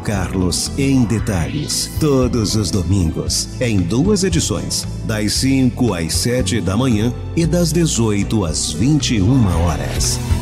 Carlos em Detalhes. Todos os domingos, em 2 edições, das 5 às 7 da manhã e das 18 às 21 horas.